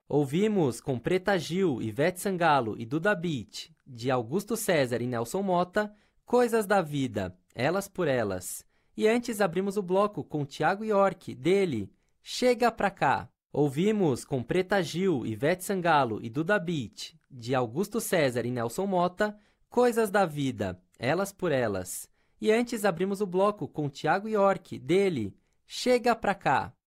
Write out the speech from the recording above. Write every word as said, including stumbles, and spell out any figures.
Ouvimos com Preta Gil, Ivete Sangalo e Duda Beat, de Augusto César e Nelson Motta, Coisas da Vida, Elas por Elas. E antes abrimos o bloco com Tiago York, dele, Chega Pra Cá. Ouvimos com Preta Gil, Ivete Sangalo e Duda Beat, de Augusto César e Nelson Motta, Coisas da Vida, Elas por Elas. E antes abrimos o bloco com Tiago York, dele, Chega Pra Cá.